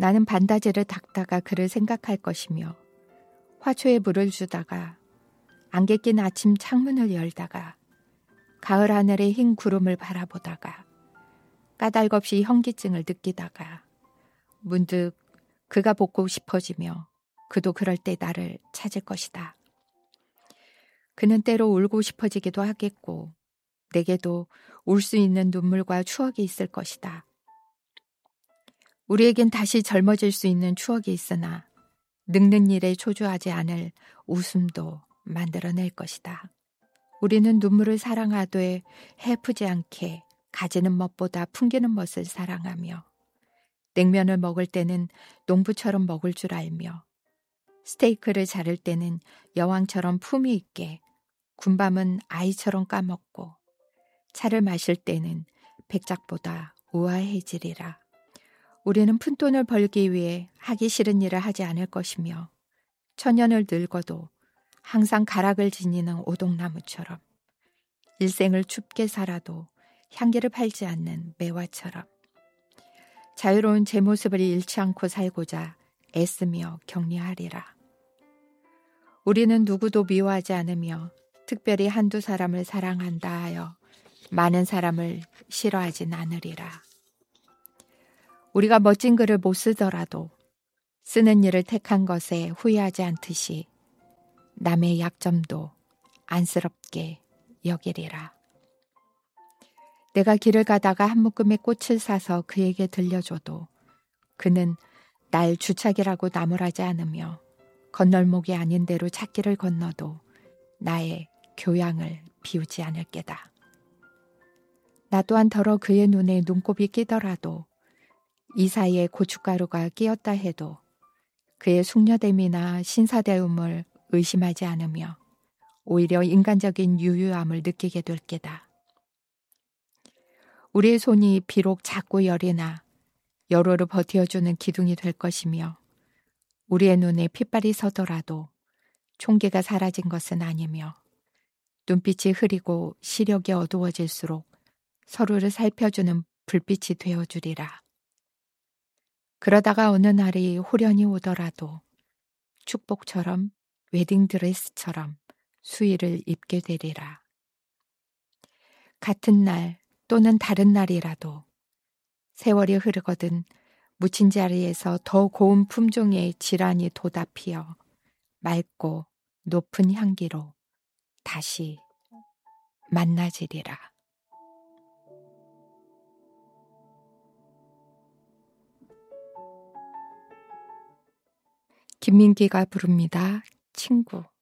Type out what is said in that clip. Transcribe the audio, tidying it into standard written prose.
나는 반다지를 닦다가 그를 생각할 것이며 화초에 물을 주다가 안개 낀 아침 창문을 열다가 가을 하늘의 흰 구름을 바라보다가 까닭없이 현기증을 느끼다가 문득 그가 보고 싶어지며 그도 그럴 때 나를 찾을 것이다. 그는 때로 울고 싶어지기도 하겠고 내게도 울 수 있는 눈물과 추억이 있을 것이다. 우리에겐 다시 젊어질 수 있는 추억이 있으나 늙는 일에 초조하지 않을 웃음도 만들어낼 것이다. 우리는 눈물을 사랑하되 해프지 않게 가지는 멋보다 풍기는 멋을 사랑하며 냉면을 먹을 때는 농부처럼 먹을 줄 알며 스테이크를 자를 때는 여왕처럼 품위 있게 군밤은 아이처럼 까먹고 차를 마실 때는 백작보다 우아해지리라. 우리는 푼돈을 벌기 위해 하기 싫은 일을 하지 않을 것이며 천년을 늙어도 항상 가락을 지니는 오동나무처럼 일생을 춥게 살아도 향기를 팔지 않는 매화처럼 자유로운 제 모습을 잃지 않고 살고자 애쓰며 격려하리라. 우리는 누구도 미워하지 않으며 특별히 한두 사람을 사랑한다 하여 많은 사람을 싫어하진 않으리라. 우리가 멋진 글을 못 쓰더라도 쓰는 일을 택한 것에 후회하지 않듯이 남의 약점도 안쓰럽게 여기리라. 내가 길을 가다가 한 묶음의 꽃을 사서 그에게 들려줘도 그는 날 주착이라고 나무라지 않으며 건널목이 아닌 대로 찾기를 건너도 나의 교양을 비우지 않을 게다. 나 또한 더러 그의 눈에 눈곱이 끼더라도 이 사이에 고춧가루가 끼었다 해도 그의 숙녀됨이나 신사대움을 의심하지 않으며 오히려 인간적인 유유함을 느끼게 될 게다. 우리의 손이 비록 작고 여리나 여로를 버티어주는 기둥이 될 것이며 우리의 눈에 핏발이 서더라도 총기가 사라진 것은 아니며 눈빛이 흐리고 시력이 어두워질수록 서로를 살펴주는 불빛이 되어주리라. 그러다가 어느 날이 호련히 오더라도 축복처럼 웨딩드레스처럼 수의를 입게 되리라. 같은 날 또는 다른 날이라도 세월이 흐르거든 묻힌 자리에서 더 고운 품종의 질환이 돋아 피어 맑고 높은 향기로 다시 만나지리라. 김민기가 부릅니다. 친구.